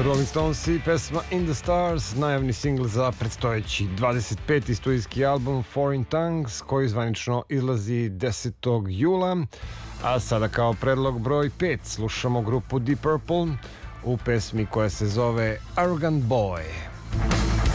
Rolling Stones i pesma In the Stars, najavni singl za predstojeći 25. studijski album Foreign Tongues, koji zvanično izlazi 10. jula. A sada kao predlog broj 5 slušamo grupu Deep Purple u pesmi koja se zove Arrogant Boy.